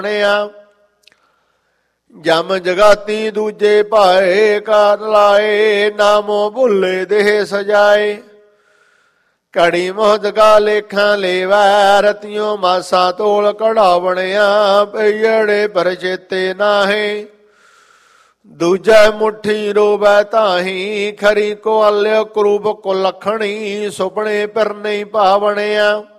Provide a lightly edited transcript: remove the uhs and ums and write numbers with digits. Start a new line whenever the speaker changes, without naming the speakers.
ਜਮ ਜਗਾਤੀ ਦੂਜੇ ਭਾਏ ਕਾਰ ਲਾਏ, ਨਾਮੋ ਭੁੱਲੇ ਦੇਹ ਸਜਾਏ। ਘੜੀ ਮੋਹ ਜਗਾ ਲੇਖਾਂ ਲੇਵੈ, ਰਤਿਓ ਮਾਸਾ ਤੋਲ ਕਢਾਵਣਿਆ। ਪਈੜੇ ਪਰ ਚੇਤੇ ਨਾਹੇ, ਦੂਜੈ ਮੁੱਠੀ ਰੋਵੈ ਤਾਹੀ। ਖਰੀ ਕੁਆਲਿਓ ਕਰੂਪ ਕੁਲਖਣੀ, ਸੁਪਨੇ ਪਰ ਨਹੀਂ ਭਾਵਣਿਆ।